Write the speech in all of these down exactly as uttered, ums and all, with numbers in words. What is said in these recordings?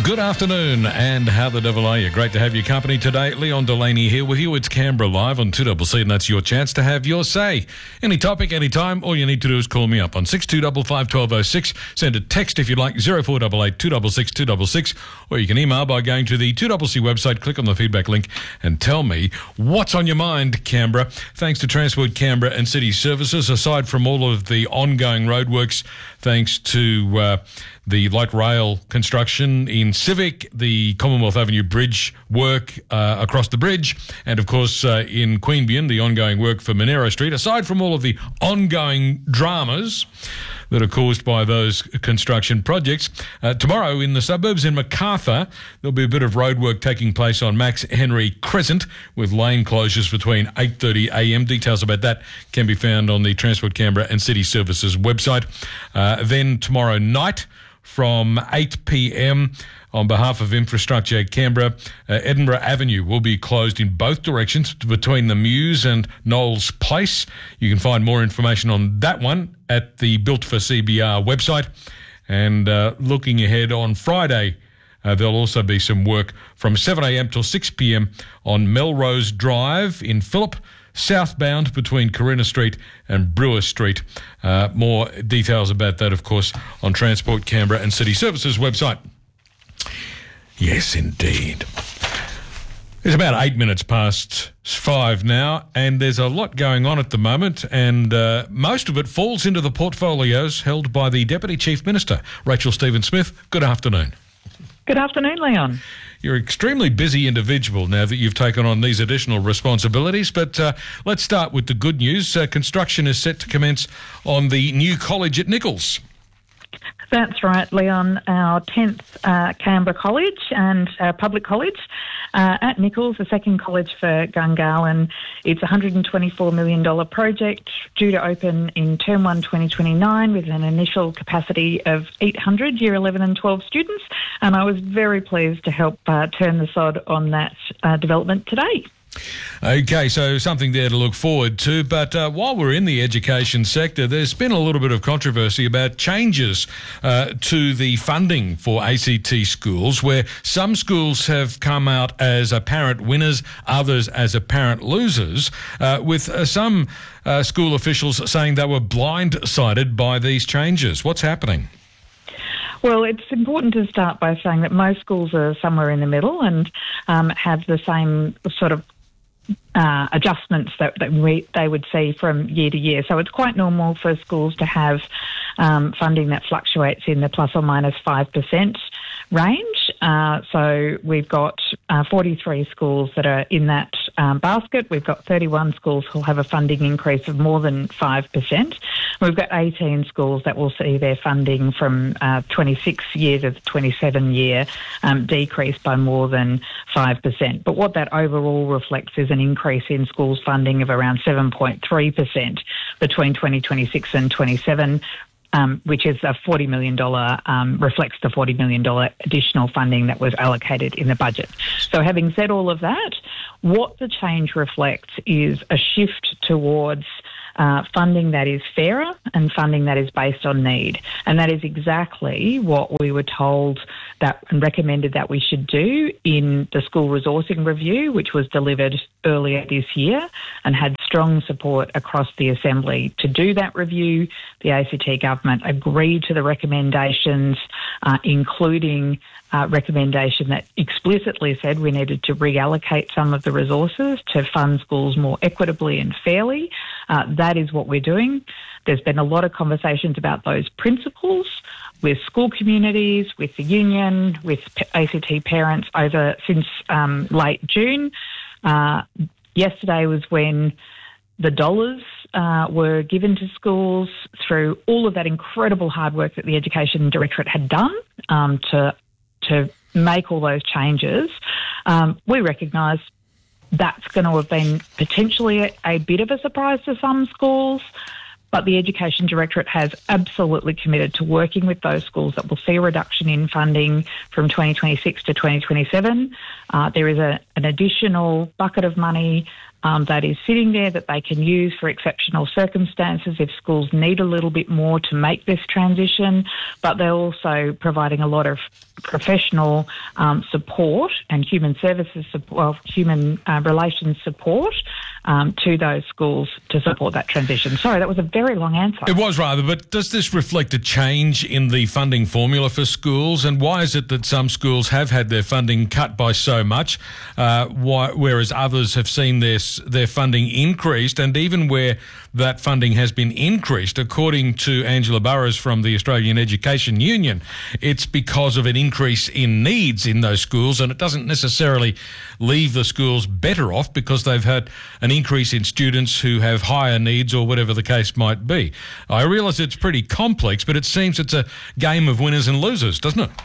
Good afternoon, and how the devil are you? Great to have your company today. Leon Delaney here with you. It's Canberra Live on two C C, and that's your chance to have your say. Any topic, any time, all you need to do is call me up on six two five five, one two zero six. Send a text if you'd like, zero four eight eight, two six six, two six six, or you can email by going to the two C C website, click on the feedback link, and tell me what's on your mind, Canberra. Thanks to Transport Canberra and City Services, aside from all of the ongoing roadworks, thanks to uh, the light rail construction in Civic, the Commonwealth Avenue Bridge work uh, across the bridge, and of course uh, in Queanbeyan, the ongoing work for Monero Street, aside from all of the ongoing dramas that are caused by those construction projects. Uh, tomorrow in the suburbs in Macarthur, there'll be a bit of road work taking place on Max Henry Crescent with lane closures between eight thirty a m. Details about that can be found on the Transport Canberra and City Services website. Uh, then tomorrow night from eight p m, on behalf of Infrastructure Canberra, uh, Edinburgh Avenue will be closed in both directions between the Mews and Knowles Place. You can find more information on that one at the Built for C B R website. And uh, looking ahead on Friday, uh, there'll also be some work from seven a m till six p m on Melrose Drive in Phillip, southbound between Carina Street and Brewer Street. Uh, more details about that, of course, on Transport Canberra and City Services website. Yes, indeed. It's about eight minutes past five now, and there's a lot going on at the moment, and uh, most of it falls into the portfolios held by the Deputy Chief Minister, Rachel Stephen-Smith. Good afternoon. Good afternoon, Leon. You're an extremely busy individual now that you've taken on these additional responsibilities, but uh, let's start with the good news. Uh, construction is set to commence on the new college at Nichols. That's right, Leon. Our tenth uh, Canberra College and uh, public college uh, at Nichols, the second college for Gungahlin. It's a one hundred twenty-four million dollars project due to open in Term one twenty twenty-nine with an initial capacity of eight hundred Year eleven and twelve students. And I was very pleased to help uh, turn the sod on that uh, development today. Okay, so something there to look forward to. But uh, while we're in the education sector, there's been a little bit of controversy about changes uh, to the funding for A C T schools, where some schools have come out as apparent winners, others as apparent losers, uh, with uh, some uh, school officials saying they were blindsided by these changes. What's happening? Well, it's important to start by saying that most schools are somewhere in the middle and um, have the same sort of Uh, adjustments that, that we, they would see from year to year. So it's quite normal for schools to have um, funding that fluctuates in the plus or minus five percent range. Uh, so we've got uh, forty-three schools that are in that um, basket. We've got thirty-one schools who will have a funding increase of more than five percent. We've got eighteen schools that will see their funding from uh, twenty-six year to twenty-seven year um, decrease by more than five percent. But what that overall reflects is an increase in schools funding of around seven point three percent between twenty twenty-six and twenty-seven, um, which is a forty million dollars, um, reflects the forty million dollars additional funding that was allocated in the budget. So having said all of that, what the change reflects is a shift towards Uh, funding that is fairer and funding that is based on need. And that is exactly what we were told that and recommended that we should do in the school resourcing review, which was delivered earlier this year and had strong support across the Assembly to do that review. The A C T government agreed to the recommendations, uh, including uh, recommendation that explicitly said we needed to reallocate some of the resources to fund schools more equitably and fairly. Uh, that is what we're doing. There's been a lot of conversations about those principles with school communities, with the union, with A C T parents over since um, late June. Uh, yesterday was when the dollars uh, were given to schools through all of that incredible hard work that the Education Directorate had done um, to to make all those changes. Um, we recognise that's going to have been potentially a, a bit of a surprise to some schools, but the Education Directorate has absolutely committed to working with those schools that will see a reduction in funding from twenty twenty-six to twenty twenty-seven. Uh, there is a an additional bucket of money um, that is sitting there that they can use for exceptional circumstances if schools need a little bit more to make this transition. But they're also providing a lot of professional um, support and human services support, well, human uh, relations support um, to those schools to support that transition. Sorry, that was a very long answer. It was rather, but does this reflect a change in the funding formula for schools? And why is it that some schools have had their funding cut by so much, uh, why, whereas others have seen their, their funding increased? And even where that funding has been increased, according to Angela Burrows from the Australian Education Union, it's because of an increase in needs in those schools, and it doesn't necessarily leave the schools better off because they've had an increase in students who have higher needs or whatever the case might be. I realise it's pretty complex, but it seems it's a game of winners and losers, doesn't it?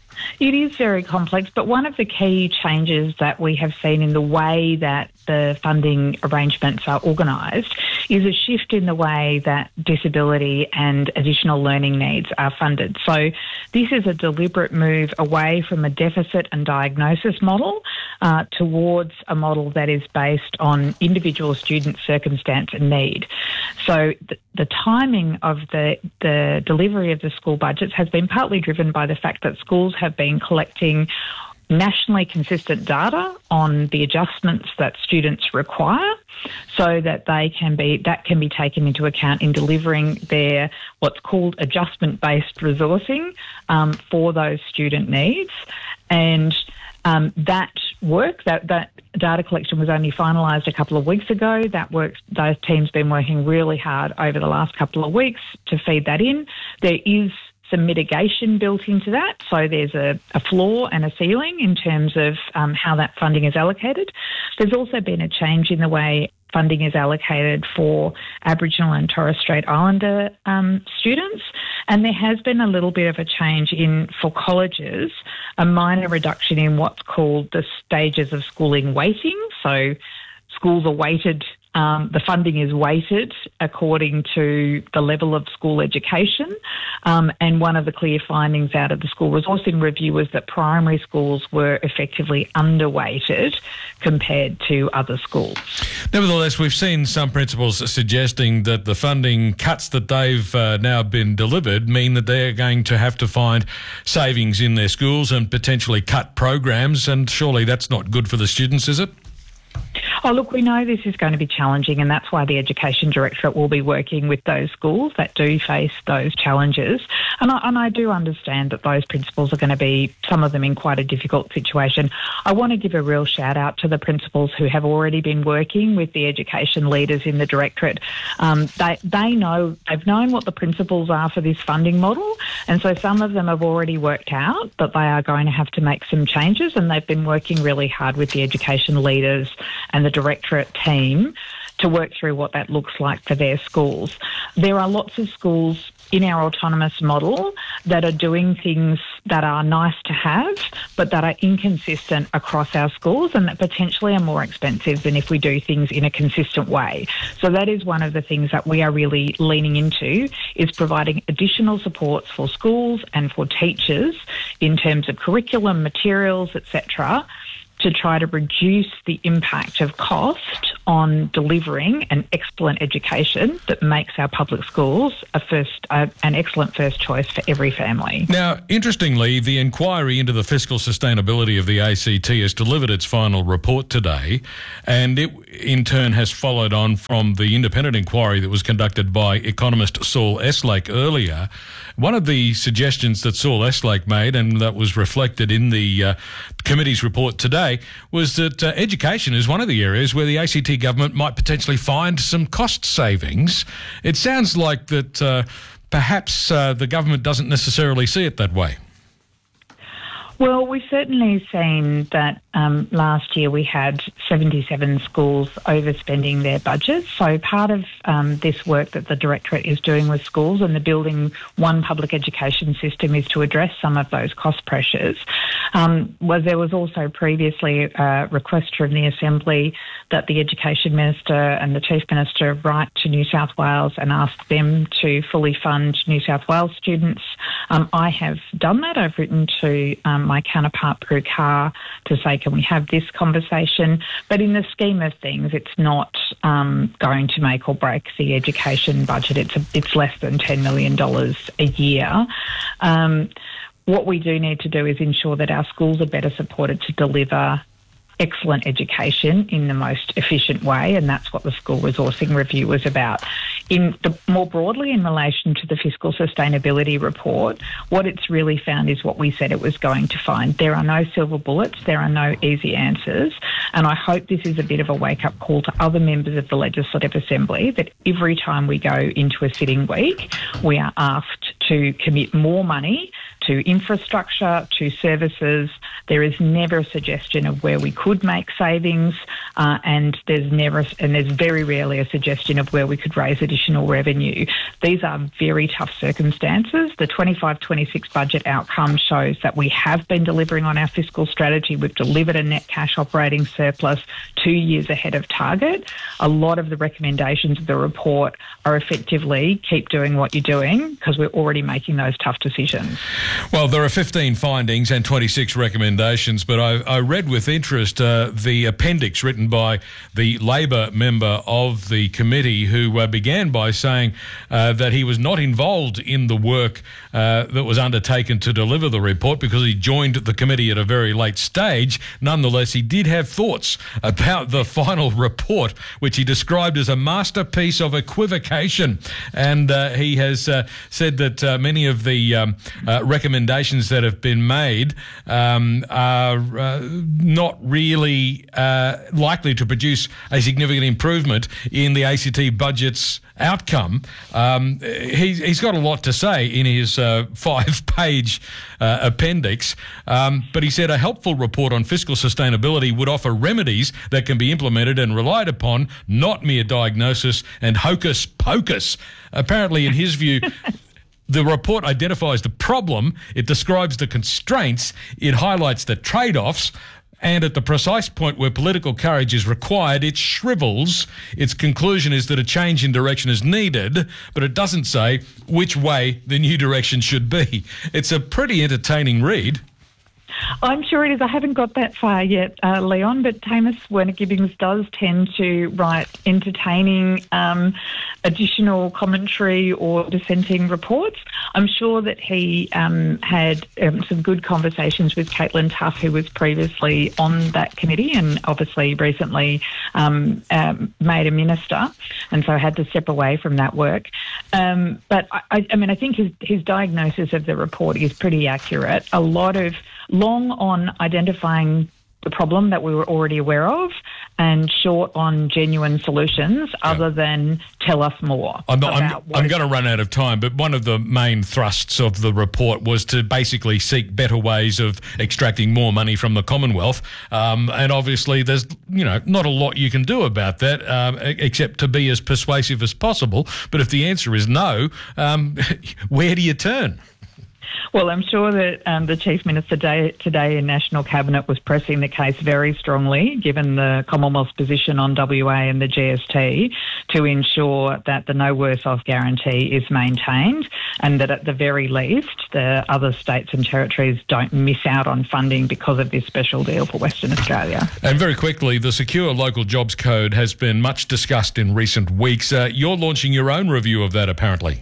It is very complex, but one of the key changes that we have seen in the way that the funding arrangements are organised is a shift in the way that disability and additional learning needs are funded. So this is a deliberate move away from a deficit and diagnosis model uh, towards a model that is based on individual student circumstance and need. So th- the timing of the, the delivery of the school budgets has been partly driven by the fact that schools have been collecting nationally consistent data on the adjustments that students require so that they can be that can be taken into account in delivering their what's called adjustment-based resourcing um, for those student needs. And um, that work, that, that data collection was only finalised a couple of weeks ago. That work, those teams have been working really hard over the last couple of weeks to feed that in. There is some mitigation built into that. So there's a, a floor and a ceiling in terms of um, how that funding is allocated. There's also been a change in the way funding is allocated for Aboriginal and Torres Strait Islander um, students. And there has been a little bit of a change in, for colleges, a minor reduction in what's called the stages of schooling weighting. So schools are weighted Um, the funding is weighted according to the level of school education. Um, and one of the clear findings out of the school resourcing review was that primary schools were effectively underweighted compared to other schools. Nevertheless, we've seen some principals suggesting that the funding cuts that they've uh, now been delivered mean that they're going to have to find savings in their schools and potentially cut programs. And surely that's not good for the students, is it? Oh, look, we know this is going to be challenging, and that's why the Education Directorate will be working with those schools that do face those challenges. And I, and I do understand that those principals are going to be, some of them, in quite a difficult situation. I want to give a real shout out to the principals who have already been working with the education leaders in the Directorate. Um, they, they know, they've known what the principles are for this funding model, and so some of them have already worked out that they are going to have to make some changes, and they've been working really hard with the education leaders and the Directorate team to work through what that looks like for their schools. There are lots of schools in our autonomous model that are doing things that are nice to have, but that are inconsistent across our schools and that potentially are more expensive than if we do things in a consistent way. So that is one of the things that we are really leaning into, is providing additional supports for schools and for teachers in terms of curriculum, materials, et cetera, to try to reduce the impact of cost on delivering an excellent education that makes our public schools a first, uh, an excellent first choice for every family. Now, interestingly, the inquiry into the fiscal sustainability of the A C T has delivered its final report today, and it in turn has followed on from the independent inquiry that was conducted by economist Saul Eslake earlier. One of the suggestions that Saul Eslake made, and that was reflected in the uh, committee's report today, was that uh, education is one of the areas where the A C T government might potentially find some cost savings. It sounds like that uh, perhaps uh, the government doesn't necessarily see it that way. Well, we've certainly seen that um, last year we had seventy-seven schools overspending their budgets. So part of um, this work that the Directorate is doing with schools and the Building One Public Education System is to address some of those cost pressures. Um, was there was also previously a request from the Assembly that the Education Minister and the Chief Minister write to New South Wales and ask them to fully fund New South Wales students. Um, I have done that. I've written to um, my counterpart, Prue Carr, to say, can can we have this conversation? But in the scheme of things, it's not um, going to make or break the education budget. It's a, it's less than ten million dollars a year. Um, what we do need to do is ensure that our schools are better supported to deliver excellent education in the most efficient way, and that's what the school resourcing review was about. In the, more broadly, in relation to the fiscal sustainability report, what it's really found is what we said it was going to find. There are no silver bullets, there are no easy answers, and I hope this is a bit of a wake-up call to other members of the Legislative Assembly that every time we go into a sitting week, we are asked to commit more money to infrastructure, to services. There is never a suggestion of where we could make savings, uh, and there's never, and there's very rarely a suggestion of where we could raise additional revenue. These are very tough circumstances. The twenty-five twenty-six budget outcome shows that we have been delivering on our fiscal strategy. We've delivered a net cash operating surplus two years ahead of target. A lot of the recommendations of the report are effectively keep doing what you're doing because we're already making those tough decisions. Well, there are fifteen findings and twenty-six recommendations, but I, I read with interest uh, the appendix written by the Labor member of the committee who uh, began by saying uh, that he was not involved in the work uh, that was undertaken to deliver the report because he joined the committee at a very late stage. Nonetheless, he did have thoughts about the final report, which he described as a masterpiece of equivocation. And uh, he has uh, said that uh, many of the um, uh, recommendations that have been made um, are uh, not really uh, likely to produce a significant improvement in the A C T budget's outcome. Um, he's, he's got a lot to say in his uh, five-page uh, appendix, um, but he said a helpful report on fiscal sustainability would offer remedies that can be implemented and relied upon, not mere diagnosis and hocus pocus. Apparently, in his view, the report identifies the problem, it describes the constraints, it highlights the trade-offs, and at the precise point where political courage is required, it shrivels. Its conclusion is that a change in direction is needed, but it doesn't say which way the new direction should be. It's a pretty entertaining read. I'm sure it is. I haven't got that far yet, uh, Leon, but Tamus Werner-Gibbings does tend to write entertaining um, additional commentary or dissenting reports. I'm sure that he um, had um, some good conversations with Caitlin Tuff, who was previously on that committee and obviously recently um, um, made a minister, and so had to step away from that work. Um, but, I, I mean, I think his, his diagnosis of the report is pretty accurate. A lot of long on identifying the problem that we were already aware of and short on genuine solutions yeah. other than tell us more. I'm, I'm, I'm going to run out of time, but one of the main thrusts of the report was to basically seek better ways of extracting more money from the Commonwealth. Um, and obviously there's, you know, not a lot you can do about that uh, except to be as persuasive as possible. But if the answer is no, um, where do you turn? Well, I'm sure that um, the Chief Minister day, today in National Cabinet was pressing the case very strongly, given the Commonwealth's position on W A and the G S T, to ensure that the no worse off guarantee is maintained and that at the very least the other states and territories don't miss out on funding because of this special deal for Western Australia. And very quickly, the Secure Local Jobs Code has been much discussed in recent weeks. Uh, you're launching your own review of that, apparently.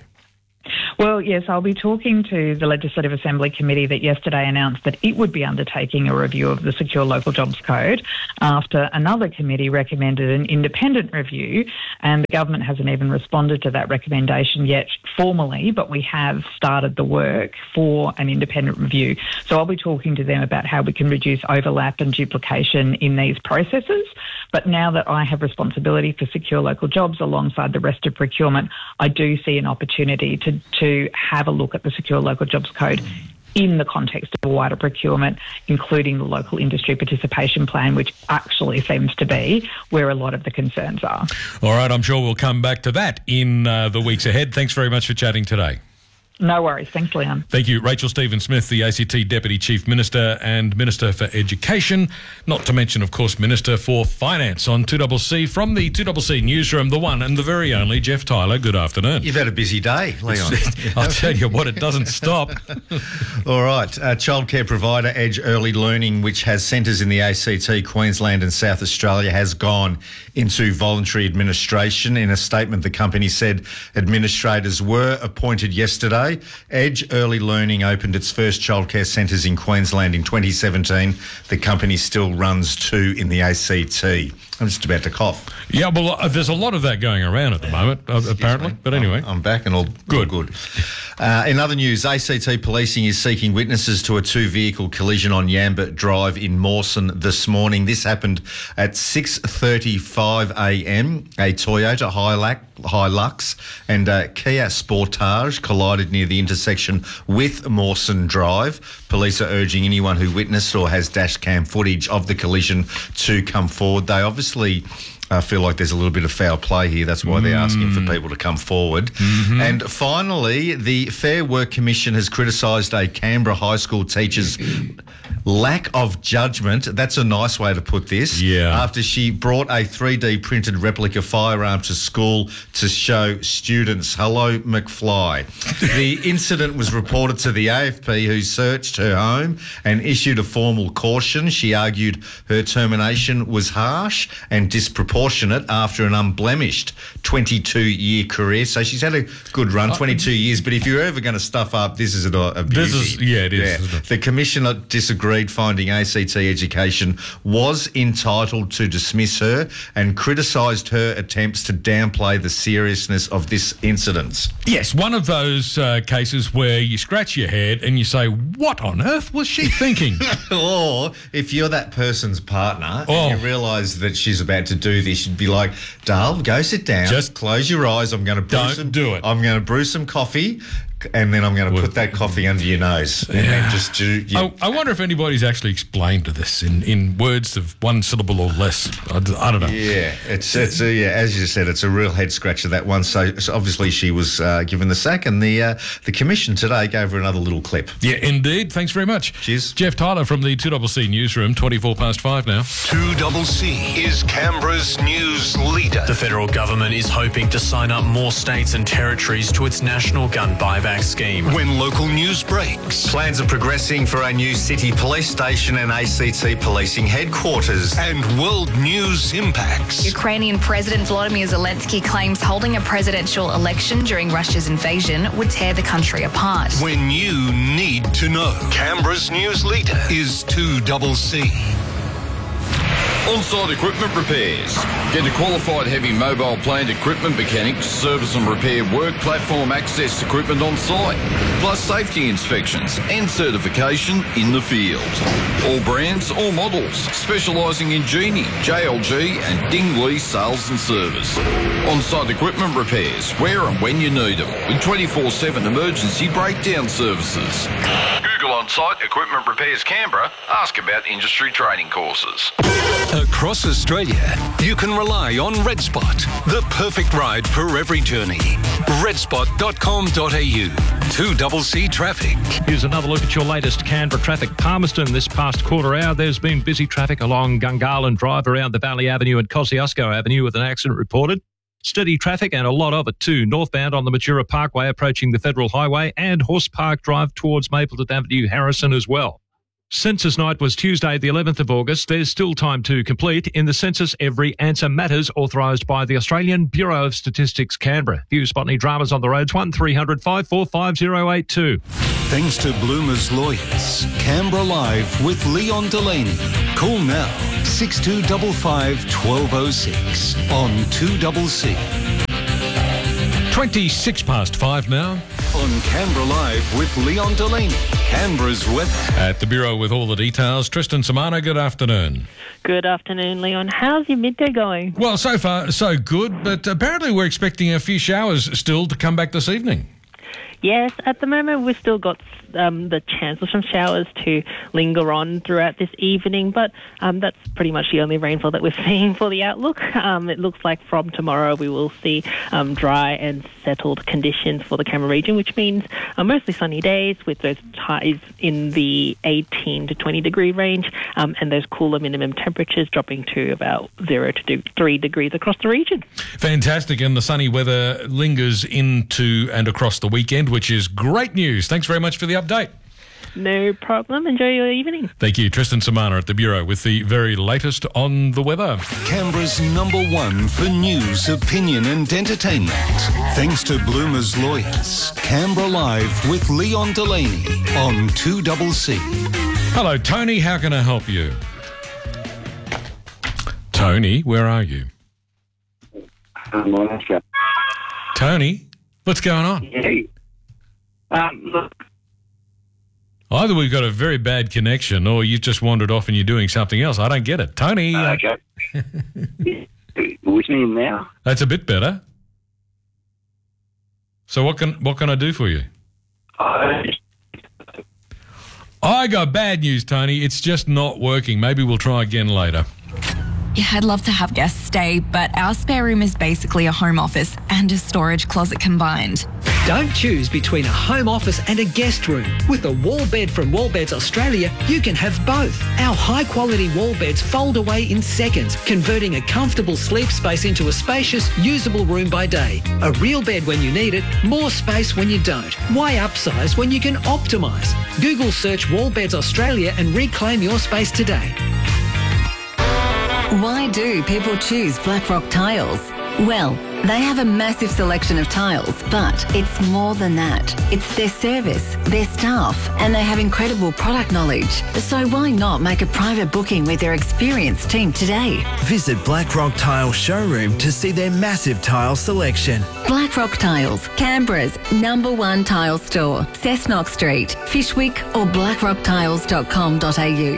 Well, yes, I'll be talking to the Legislative Assembly Committee that yesterday announced that it would be undertaking a review of the Secure Local Jobs Code after another committee recommended an independent review, and the government hasn't even responded to that recommendation yet formally, but we have started the work for an independent review. So I'll be talking to them about how we can reduce overlap and duplication in these processes. But now that I have responsibility for secure local jobs alongside the rest of procurement, I do see an opportunity to, to have a look at the Secure Local Jobs Code in the context of wider procurement, including the local industry participation plan, which actually seems to be where a lot of the concerns are. All right, I'm sure we'll come back to that in uh, the weeks ahead. Thanks very much for chatting today. No worries. Thanks, Leon. Thank you. Rachel Stephen-Smith, the A C T Deputy Chief Minister and Minister for Education, not to mention, of course, Minister for Finance on two C C. From the two C C newsroom, the one and the very only Jeff Tyler. Good afternoon. You've had a busy day, Leon. I'll tell you what, it doesn't stop. All right. Uh, childcare provider Edge Early Learning, which has centres in the A C T, Queensland and South Australia, has gone into voluntary administration. In a statement, the company said administrators were appointed yesterday. Edge Early Learning opened its first childcare centres in Queensland in twenty seventeen. The company still runs two in the A C T. I'm just about to cough. Yeah, well, uh, there's a lot of that going around at the moment, uh, apparently. Me. But anyway. I'm, I'm back and all good. All good. Uh, in other news, A C T Policing is seeking witnesses to a two-vehicle collision on Yambert Drive in Mawson this morning. This happened at six thirty-five a m. A Toyota Hilux, Hilux and a Kia Sportage collided near the intersection with Mawson Drive. Police are urging anyone who witnessed or has dash cam footage of the collision to come forward. They obviously I feel like there's a little bit of foul play here. That's why they're asking for people to come forward. Mm-hmm. And finally, the Fair Work Commission has criticised a Canberra high school teacher's lack of judgment. That's a nice way to put this. Yeah. After she brought a three D printed replica firearm to school to show students. Hello, McFly. The incident was reported to the A F P, who searched her home and issued a formal caution. She argued her termination was harsh and disproportionate after an unblemished twenty-two year career. So she's had a good run, twenty-two years, but if you're ever going to stuff up, this is a, a beauty. This is, yeah, it is. Yeah. Isn't it? The Commissioner disagreed, finding A C T Education was entitled to dismiss her and criticised her attempts to downplay the seriousness of this incident. Yes, one of those uh, cases where you scratch your head and you say, what on earth was she thinking? Or if you're that person's partner Oh. and you realise that she's about to do this, you'd be like, Dale, go sit down. Just close your eyes. I'm going to brew don't some, do it. I'm going to brew some coffee, and then I'm going to Well, put that coffee under your nose, and Yeah. then just do. You, I, I wonder if anybody's actually explained to this in, in words of one syllable or less. I, d- I don't know. Yeah, it's it's a, yeah, as you said, it's a real head scratcher, that one. So, so obviously she was uh, given the sack, and the uh, the commission today gave her another little clip. Yeah, indeed. Thanks very much. Cheers. Jeff Tyler from the two C C newsroom, twenty-four past five now. two C C is Canberra's news leader. The federal government is hoping to sign up more states and territories to its national gun buyback scheme. When local news breaks Plans are progressing for a new city police station and A C T policing headquarters. and world news impacts. Ukrainian President Volodymyr Zelensky claims holding a presidential election during Russia's invasion would tear the country apart. When you need to know. Canberra's news leader is two C C. On-site equipment repairs. Get a qualified heavy mobile plant equipment mechanic to service and repair work platform access equipment on site, plus safety inspections and certification in the field. All brands, all models, specialising in Genie, J L G and Dingley sales and service. On-site equipment repairs, where and when you need them, with twenty-four seven emergency breakdown services. Google On-Site Equipment Repairs Canberra. Ask about industry training courses. Across Australia, you can rely on RedSpot, the perfect ride for every journey. red spot dot com dot a u. two C C traffic. Here's another look at your latest Canberra traffic. Palmerston this past quarter hour, there's been busy traffic along Gungahlin Drive around the Valley Avenue and Kosciuszko Avenue with an accident reported. Steady traffic and a lot of it too, northbound on the Matura Parkway approaching the Federal Highway and Horse Park Drive towards Mapleton Avenue, Harrison as well. Census night was Tuesday, the eleventh of August. There's still time to complete. In the census, every answer matters, authorised by the Australian Bureau of Statistics, Canberra. View spot any dramas on the roads, one three hundred five four five zero eight two. Thanks to Bloomer's Lawyers. Canberra Live with Leon Delaney. Call now, six two five five, one two zero six on two C C. twenty-six past five now. On Canberra Live with Leon Delaney. Canberra's weather. At the Bureau with all the details, Tristan Samana, good afternoon. Good afternoon, Leon. How's your midday going? Well, so far, so good, but apparently we're expecting a few showers still to come back this evening. Yes, at the moment we've still got um, the chance of some showers to linger on throughout this evening, but um, that's pretty much the only rainfall that we're seeing for the outlook. Um, it looks like from tomorrow we will see um, dry and settled conditions for the Canberra region, which means uh, mostly sunny days with those highs in the eighteen to twenty degree range, um, and those cooler minimum temperatures dropping to about zero to do three degrees across the region. Fantastic, and the sunny weather lingers into and across the weekend, which is great news. Thanks very much for the update. No problem. Enjoy your evening. Thank you. Tristan Samana at the Bureau with the very latest on the weather. Canberra's number one for news, opinion and entertainment. Thanks to Bloomer's Lawyers. Canberra Live with Leon Delaney on two C C. Hello, Tony. How can I help you? Tony, where are you? Um, Tony, what's going on? Yeah. Um, look. Either we've got a very bad connection or you've just wandered off and you're doing something else. I don't get it. Tony. Uh, okay. With me now? That's a bit better. So what can what can I do for you? Uh, I got bad news, Tony. It's just not working. Maybe we'll try again later. Yeah, I'd love to have guests stay, but our spare room is basically a home office and a storage closet combined. Don't choose between a home office and a guest room. With a wall bed from Wallbeds Australia, you can have both. Our high-quality wall beds fold away in seconds, converting a comfortable sleep space into a spacious, usable room by day. A real bed when you need it, more space when you don't. Why upsize when you can optimise? Google search Wallbeds Australia and reclaim your space today. Why do people choose Blackrock Tiles? Well, they have a massive selection of tiles, but it's more than that. It's their service, their staff, and they have incredible product knowledge. So why not make a private booking with their experienced team today? Visit Blackrock Tile Showroom to see their massive tile selection. Blackrock Tiles, Canberra's number one tile store. Cessnock Street, Fishwick or blackrock tiles dot com dot a u.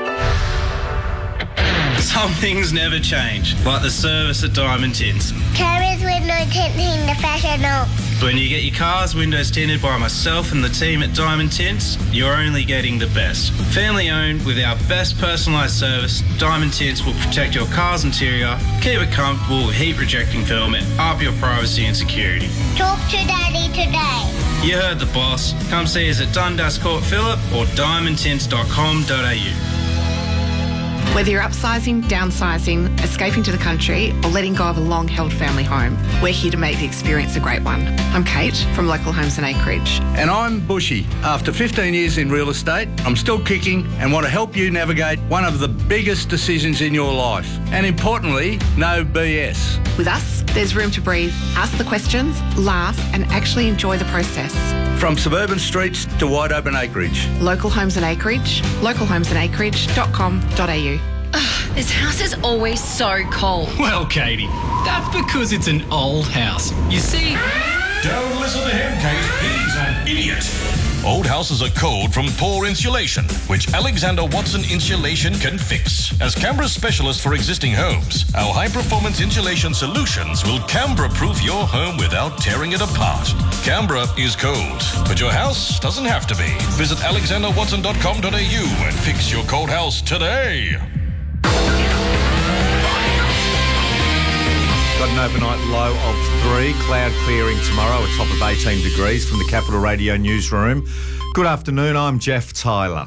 Some things never change, like the service at Diamond Tints. Carriers window tinting the fashion. When you get your car's windows tinted by myself and the team at Diamond Tints, you're only getting the best. Family owned with our best personalised service, Diamond Tints will protect your car's interior, keep it comfortable with heat rejecting film and up your privacy and security. Talk to Daddy today. You heard the boss. Come see us at Dundas Court Phillip or diamond tints dot com dot a u. Whether you're upsizing, downsizing, escaping to the country, or letting go of a long-held family home, we're here to make the experience a great one. I'm Kate from Local Homes and Acreage. And I'm Bushy. After fifteen years in real estate, I'm still kicking and want to help you navigate one of the biggest decisions in your life. And importantly, no B S. With us, there's room to breathe, ask the questions, laugh, and actually enjoy the process. From suburban streets to wide open acreage. Local Homes and Acreage, local homes and acreage dot com dot a u. Ugh, this house is always so cold. Well, Katie, that's because it's an old house. You see... Don't listen to him, Kate. He's an idiot. Old houses are cold from poor insulation, which Alexander Watson Insulation can fix. As Canberra's specialist for existing homes, our high-performance insulation solutions will Canberra-proof your home without tearing it apart. Canberra is cold, but your house doesn't have to be. Visit alexander watson dot com dot a u and fix your cold house today. Got an overnight low of three, cloud clearing tomorrow, a top of eighteen degrees from the Capital Radio newsroom. Good afternoon, I'm Jeff Tyler.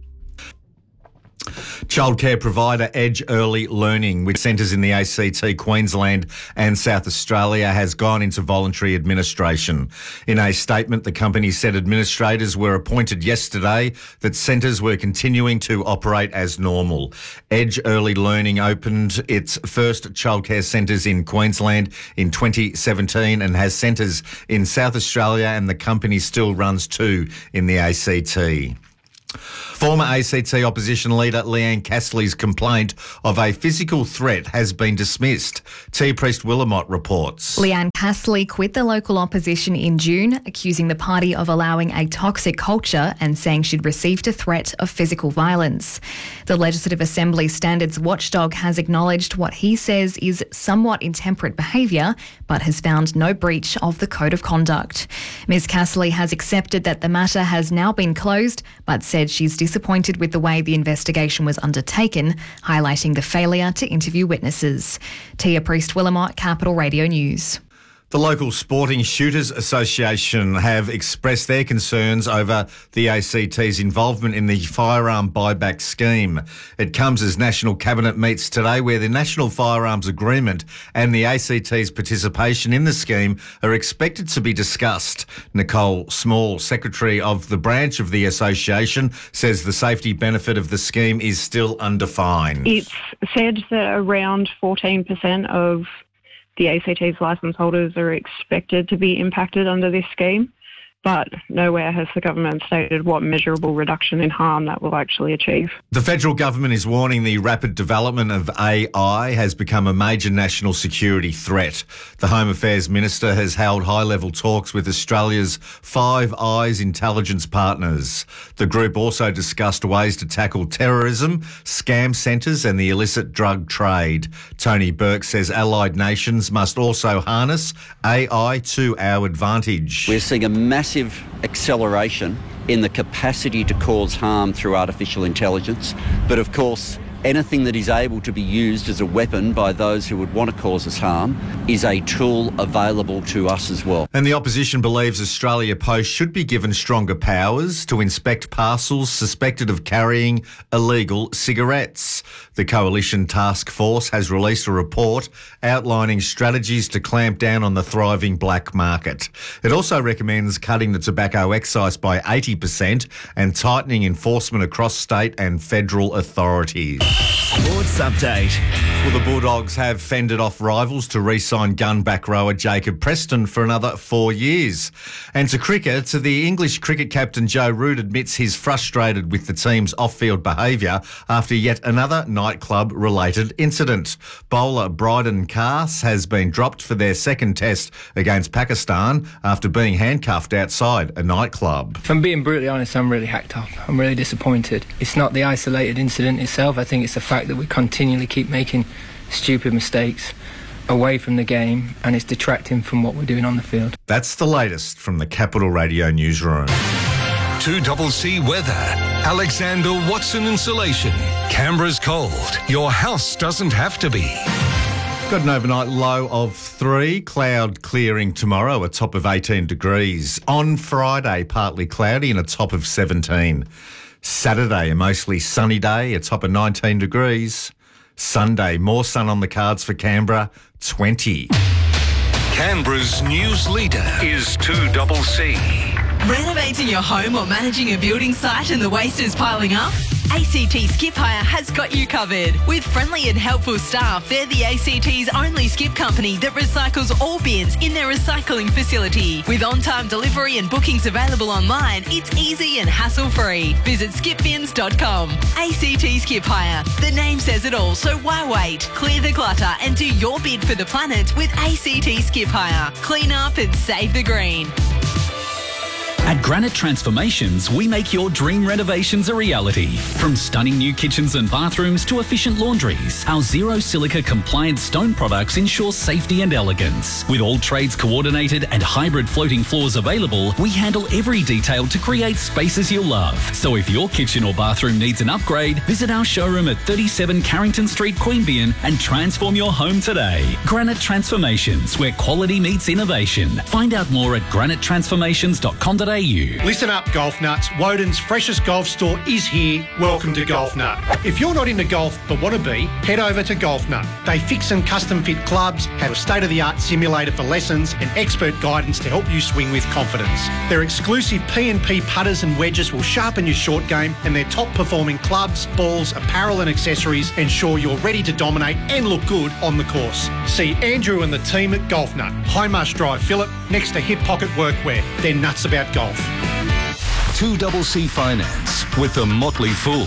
Childcare provider Edge Early Learning, with centres in the A C T, Queensland and South Australia, has gone into voluntary administration. In a statement, the company said administrators were appointed yesterday, that centres were continuing to operate as normal. Edge Early Learning opened its first childcare centres in Queensland in twenty seventeen and has centres in South Australia, and the company still runs two in the A C T. Former A C T opposition leader Leanne Castley's complaint of a physical threat has been dismissed. Tia Priest-Willamot reports. Leanne Castley quit the local opposition in June, accusing the party of allowing a toxic culture and saying she'd received a threat of physical violence. The Legislative Assembly Standards Watchdog has acknowledged what he says is somewhat intemperate behaviour, but has found no breach of the Code of Conduct. Miz Castley has accepted that the matter has now been closed, but said she's disappointed with the way the investigation was undertaken, highlighting the failure to interview witnesses. Tia Priest-Willamot, Capital Radio News. The local Sporting Shooters Association have expressed their concerns over the A C T's involvement in the firearm buyback scheme. It comes as National Cabinet meets today, where the National Firearms Agreement and the A C T's participation in the scheme are expected to be discussed. Nicole Small, Secretary of the branch of the association, says the safety benefit of the scheme is still undefined. It's said that around fourteen percent of the A C T's licence holders are expected to be impacted under this scheme, but nowhere has the government stated what measurable reduction in harm that will actually achieve. The federal government is warning the rapid development of A I has become a major national security threat. The Home Affairs Minister has held high-level talks with Australia's Five Eyes intelligence partners. The group also discussed ways to tackle terrorism, scam centres and the illicit drug trade. Tony Burke says allied nations must also harness A I to our advantage. We're seeing a massive Massive acceleration in the capacity to cause harm through artificial intelligence. But of course, anything that is able to be used as a weapon by those who would want to cause us harm is a tool available to us as well. And the opposition believes Australia Post should be given stronger powers to inspect parcels suspected of carrying illegal cigarettes. The Coalition Task Force has released a report outlining strategies to clamp down on the thriving black market. It also recommends cutting the tobacco excise by eighty percent and tightening enforcement across state and federal authorities. Sports update. Well, the Bulldogs have fended off rivals to re-sign gun back rower Jacob Preston for another four years. And to cricket, the English cricket captain Joe Root admits he's frustrated with the team's off-field behaviour after yet another nightclub-related incident. Bowler Bryden Cass has been dropped for their second test against Pakistan after being handcuffed outside a nightclub. If I'm being brutally honest, I'm really hacked up. I'm really disappointed. It's not the isolated incident itself. I think it's the fact that we continually keep making stupid mistakes away from the game, and it's detracting from what we're doing on the field. That's the latest from the Capital Radio newsroom. two double C weather. Alexander Watson Insulation. Canberra's cold. Your house doesn't have to be. Got an overnight low of three, cloud clearing tomorrow, a top of eighteen degrees. On Friday, partly cloudy and a top of seventeen. Saturday, a mostly sunny day, a top of nineteen degrees. Sunday, more sun on the cards for Canberra, twenty. Canberra's news leader is two double C. Renovating your home or managing a building site and the waste is piling up? A C T Skip Hire has got you covered. With friendly and helpful staff, they're the A C T's only skip company that recycles all bins in their recycling facility. With on-time delivery and bookings available online, it's easy and hassle-free. Visit skip bins dot com. A C T Skip Hire. The name says it all, so why wait? Clear the clutter and do your bid for the planet with A C T Skip Hire. Clean up and save the green. At Granite Transformations, we make your dream renovations a reality. From stunning new kitchens and bathrooms to efficient laundries, our zero silica compliant stone products ensure safety and elegance. With all trades coordinated and hybrid floating floors available, we handle every detail to create spaces you'll love. So if your kitchen or bathroom needs an upgrade, visit our showroom at thirty-seven Carrington Street, Queanbeyan and transform your home today. Granite Transformations, where quality meets innovation. Find out more at granite transformations dot com dot a u. Listen up, golf nuts. Woden's freshest golf store is here. Welcome to Golf Nut. If you're not into golf but want to be, head over to Golf Nut. They fix and custom fit clubs, have a state-of-the-art simulator for lessons and expert guidance to help you swing with confidence. Their exclusive P and P putters and wedges will sharpen your short game, and their top-performing clubs, balls, apparel and accessories ensure you're ready to dominate and look good on the course. See Andrew and the team at Golf Nut, High Marsh Drive, Phillip, next to Hip Pocket Workwear. They're nuts about golf. two C C Finance with the Motley Fool.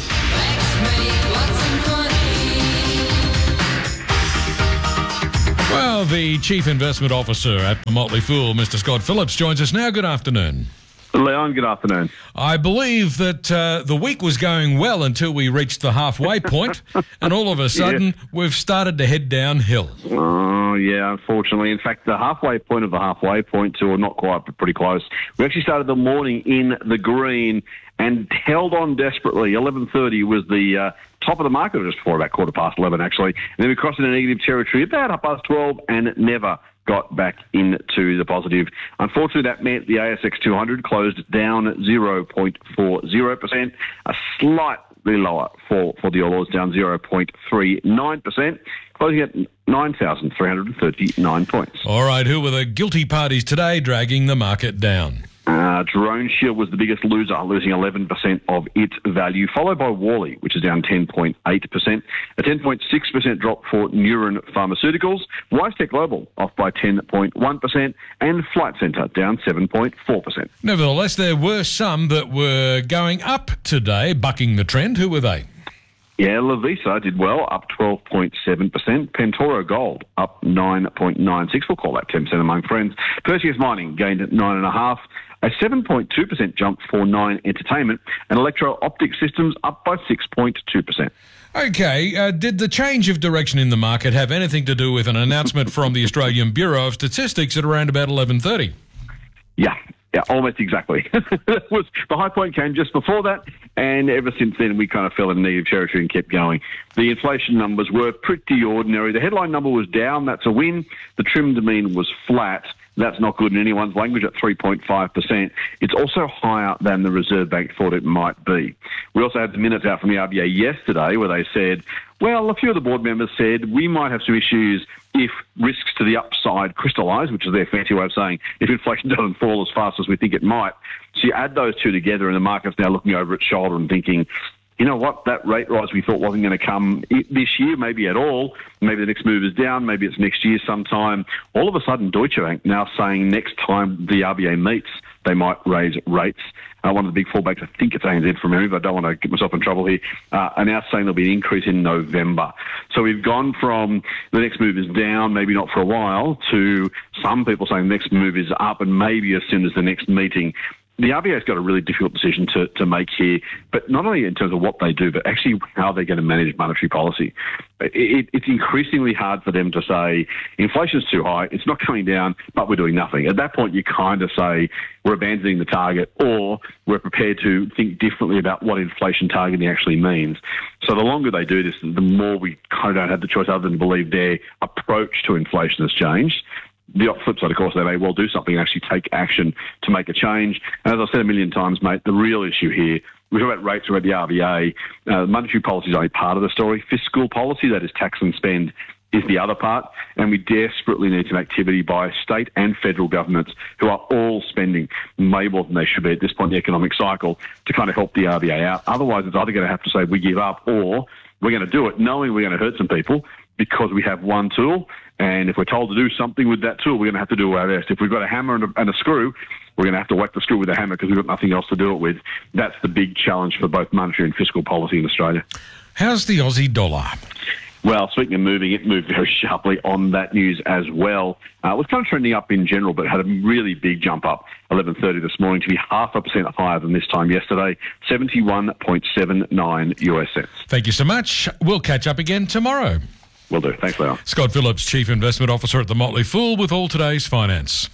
Well, the Chief Investment Officer at the Motley Fool, Mister Scott Phillips, joins us now. Good afternoon. Leon, good afternoon. I believe that uh, the week was going well until we reached the halfway point, and all of a sudden Yeah. we've started to head downhill. Oh, yeah, unfortunately. In fact, the halfway point of the halfway point, to, or not quite, but pretty close, we actually started the morning in the green and held on desperately. eleven thirty was the uh, top of the market just before about quarter past eleven, actually. And then we crossed into negative territory about half past twelve and never got back into the positive. Unfortunately, that meant the A S X two hundred closed down zero point four zero percent, a slightly lower for, for the All Ords, down zero point three nine percent, closing at nine thousand three hundred thirty-nine points. All right, who were the guilty parties today dragging the market down? Uh, Drone Shield was the biggest loser, losing eleven percent of its value, followed by Worley, which is down ten point eight percent. A ten point six percent drop for Neuron Pharmaceuticals. WiseTech Global off by ten point one percent, and Flight Centre down seven point four percent. Nevertheless, there were some that were going up today, bucking the trend. Who were they? Yeah, Lovisa did well, up twelve point seven percent. Pentoro Gold up nine point nine six. We'll call that ten percent among friends. Perseus Mining gained nine point five percent. A seven point two percent jump for Nine Entertainment, and Electro Optic Systems up by six point two percent. Okay, uh, did the change of direction in the market have anything to do with an announcement from the Australian Bureau of Statistics at around about eleven thirty? Yeah, yeah, almost exactly. That was, the high point came just before that, and ever since then we kind of fell in negative territory and kept going. The inflation numbers were pretty ordinary. The headline number was down, that's a win. The trimmed mean was flat. That's not good in anyone's language at three point five percent. It's also higher than the Reserve Bank thought it might be. We also had the minutes out from the R B A yesterday where they said, well, a few of the board members said we might have some issues if risks to the upside crystallise, which is their fancy way of saying if inflation doesn't fall as fast as we think it might. So you add those two together and the market's now looking over its shoulder and thinking, you know what, that rate rise we thought wasn't going to come this year, maybe at all. Maybe the next move is down. Maybe it's next year sometime. All of a sudden, Deutsche Bank now saying next time the R B A meets, they might raise rates. Uh, one of the big fallbacks, I think it's A N Z from memory, but I don't want to get myself in trouble here, uh, are now saying there'll be an increase in November. So we've gone from the next move is down, maybe not for a while, to some people saying the next move is up and maybe as soon as the next meeting. The R B A's got a really difficult decision to, to make here, but not only in terms of what they do, but actually how they're going to manage monetary policy. It, it, it's increasingly hard for them to say inflation's too high, it's not coming down, but we're doing nothing. At that point, you kind of say we're abandoning the target, or we're prepared to think differently about what inflation targeting actually means. So the longer they do this, the more we kind of don't have the choice other than believe their approach to inflation has changed. The flip side, of course, they may well do something and actually take action to make a change. And as I've said a million times, mate, the real issue here, we talk about rates, we're at the R B A. Uh, monetary policy is only part of the story. Fiscal policy, that is tax and spend, is the other part. And we desperately need some activity by state and federal governments who are all spending way more than they should be at this point in the economic cycle to kind of help the R B A out. Otherwise, it's either going to have to say we give up or we're going to do it knowing we're going to hurt some people because we have one tool. And if we're told to do something with that tool, we're going to have to do our best. If we've got a hammer and a, and a screw, we're going to have to whack the screw with a hammer because we've got nothing else to do it with. That's the big challenge for both monetary and fiscal policy in Australia. How's the Aussie dollar? Well, speaking of moving, it moved very sharply on that news as well. Uh, it was kind of trending up in general, but had a really big jump up eleven thirty this morning to be half a percent higher than this time yesterday, seventy-one point seven nine U S cents. Thank you so much. We'll catch up again tomorrow. Will do. Thanks, Leon. Scott Phillips, Chief Investment Officer at the Motley Fool, with all today's finance.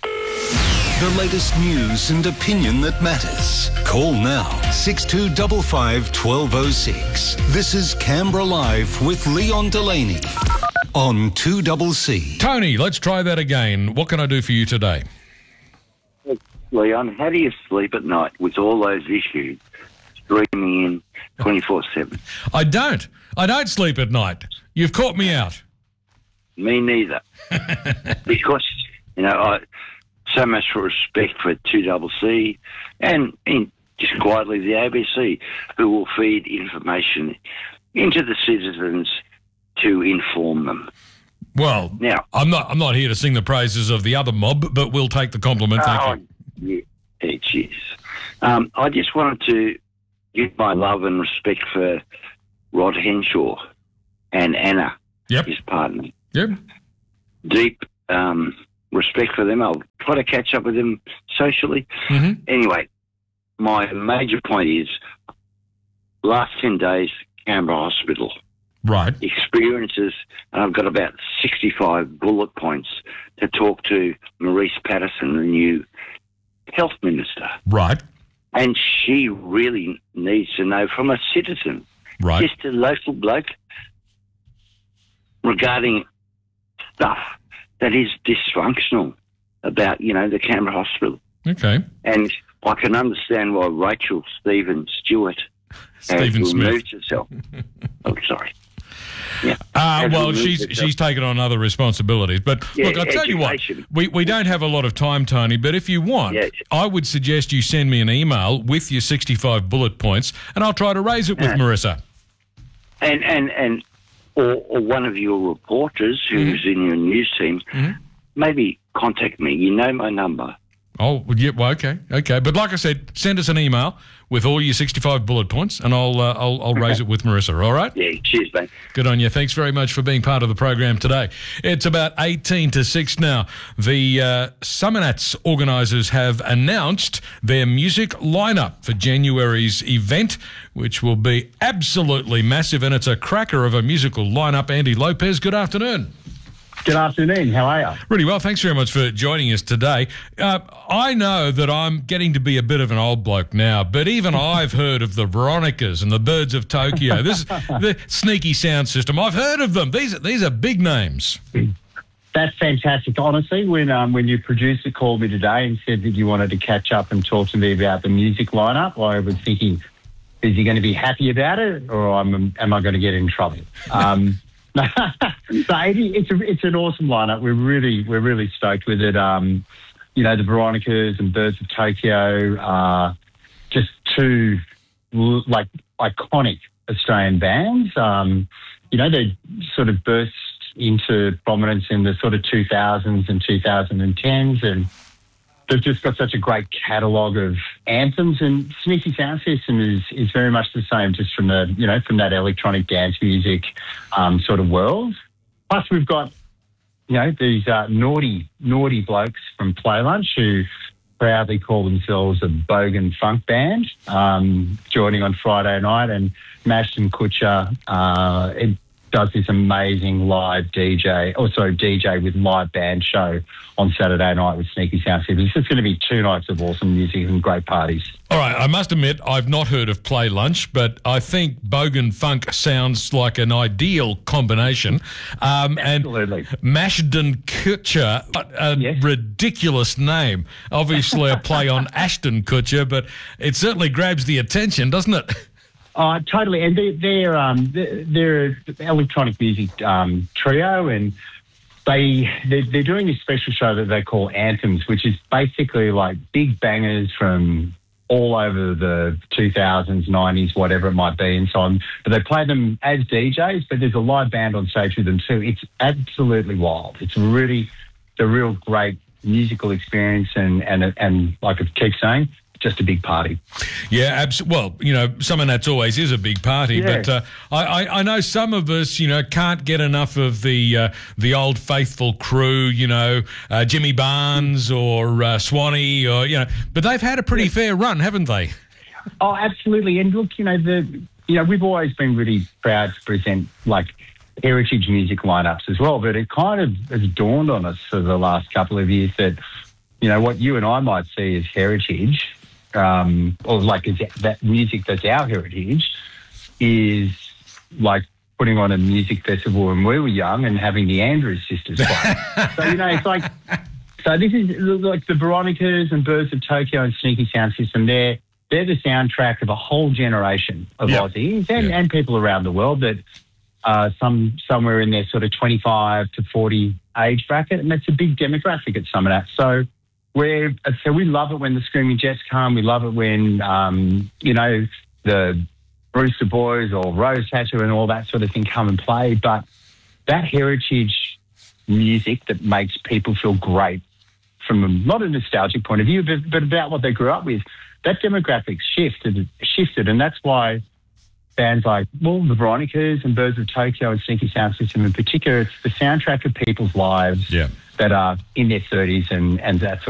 The latest news and opinion that matters. Call now, six two five five, one two zero six. This is Canberra Live with Leon Delaney on two C C. Tony, let's try that again. What can I do for you today? Leon, how do you sleep at night with all those issues streaming in twenty-four seven? I don't. I don't sleep at night. You've caught me out. Me neither. Because, you know, I so much respect for two C C and, and just quietly the A B C, who will feed information into the citizens to inform them. Well, now I'm not. I'm not here to sing the praises of the other mob, but we'll take the compliment. Thank oh, you. Yeah, it is. Um, I just wanted to give my love and respect for Rod Henshaw and Anna, yep. his partner. Yep. Deep um, respect for them. I'll try to catch up with them socially. Mm-hmm. Anyway, my major point is, last ten days, Canberra Hospital. Right. Experiences, and I've got about sixty-five bullet points to talk to Maurice Patterson, the new health minister. Right. And she really needs to know from a citizen, right. just a local bloke, regarding stuff that is dysfunctional about, you know, the Canberra Hospital. Okay. And I can understand why Rachel Stevens Stewart has Stephen removed Smith. herself. Oh, sorry. Yeah. Uh, Has well, removed she's herself. she's taken on other responsibilities. But Yeah, look, I'll tell you what, education. we, we don't have a lot of time, Tony, but if you want, Yes. I would suggest you send me an email with your sixty-five bullet points, and I'll try to raise it with Yeah. Marissa. And, and, and or, or one of your reporters who's Mm-hmm. in your news team, maybe contact me. You know my number. Oh, yeah, well, okay, okay. But like I said, send us an email with all your sixty-five bullet points, and I'll uh, I'll, I'll raise it with Marissa, all right? Yeah, cheers, mate. Good on you. Thanks very much for being part of the program today. It's about eighteen to six now. The uh, Summer Nats organisers have announced their music lineup for January's event, which will be absolutely massive, and it's a cracker of a musical lineup. Andy Lopez, good afternoon. Good afternoon. How are you? Really well. Thanks very much for joining us today. Uh, I know that I'm getting to be a bit of an old bloke now, but even I've heard of the Veronicas and the Birds of Tokyo. This the Sneaky Sound System. I've heard of them. These these are big names. That's fantastic. Honestly, when um, when your producer called me today and said that you wanted to catch up and talk to me about the music lineup, I was thinking, is he going to be happy about it, or am, am I going to get in trouble? Um, so it, it's a, it's an awesome lineup. We're really we're really stoked with it. Um, you know, the Veronicas and Birds of Tokyo are just two like iconic Australian bands. Um, you know, they sort of burst into prominence in the sort of two thousands and twenty tens, and they've just got such a great catalogue of anthems. And Sneaky Sound System is is very much the same, just from the you know from that electronic dance music um, sort of world. Plus, we've got you know these uh, naughty naughty blokes from Play Lunch who proudly call themselves a bogan funk band, um, joining on Friday night, and Mashton Kutcher uh, it does this amazing live D J, or sorry, D J with live band show on Saturday night with Sneaky Sound System. It's just going to be two nights of awesome music and great parties. All right, I must admit I've not heard of Play Lunch, but I think bogan funk sounds like an ideal combination. Um, Absolutely. And Mashton Kutcher, a, a yes. ridiculous name. Obviously a play on Ashton Kutcher, but it certainly grabs the attention, doesn't it? Uh, totally, and they're they're, um, they're an electronic music um, trio, and they they're, they're doing this special show that they call Anthems, which is basically like big bangers from all over the two thousands, nineties, whatever it might be, and so on. But they play them as D Js, but there's a live band on stage with them too. It's absolutely wild. It's really a real great musical experience, and and and like I keep saying, just a big party. Yeah, abs- well, you know, Summer Nats always is a big party, Yeah. but uh, I, I, I know some of us, you know, can't get enough of the uh, the old faithful crew, you know, uh, Jimmy Barnes or uh, Swanee, or, you know, but they've had a pretty yeah. fair run, haven't they? Oh, absolutely. And look, you know, the you know, we've always been really proud to present, like, heritage music lineups as well, but it kind of has dawned on us for the last couple of years that, you know, what you and I might see as heritage, Um, or like is that music that's our heritage, is like putting on a music festival when we were young and having the Andrews sisters play. So, you know, it's like, so this is like the Veronicas and Birds of Tokyo and Sneaky Sound System. They're, they're the soundtrack of a whole generation of yep. Aussies and, yep. and people around the world that uh, some somewhere in their sort of twenty-five to forty age bracket, and that's a big demographic at some of that. So, We're, so we love it when the Screaming Jets come. We love it when, um, you know, the Brewster Boys or Rose Tattoo and all that sort of thing come and play. But that heritage music that makes people feel great from a, not a nostalgic point of view, but, but about what they grew up with, that demographic shifted, shifted, and that's why bands like, well, the Veronicas and Birds of Tokyo and Sneaky Sound System in particular, it's the soundtrack of people's lives yeah. that are in their thirties and, and that sort